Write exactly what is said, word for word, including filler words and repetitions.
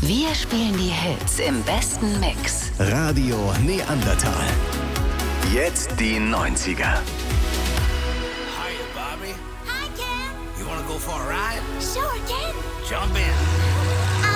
Wir spielen die Hits im besten Mix. Radio Neandertal. Jetzt die neunziger. Hiya, Bobby. Hi, Ken. You wanna go for a ride? Sure, Ken. Jump in.